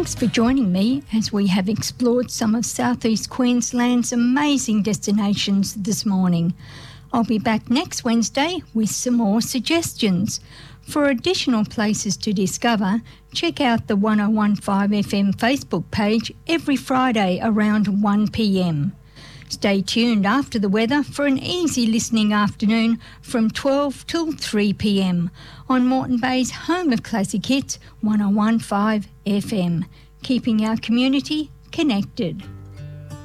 Thanks for joining me as we have explored some of Southeast Queensland's amazing destinations this morning. I'll be back next Wednesday with some more suggestions. For additional places to discover, check out the 1015 FM Facebook page every Friday around 1 p.m. Stay tuned after the weather for an easy listening afternoon from 12 till 3 p.m. on Moreton Bay's home of classic hits, 1015 FM, keeping our community connected.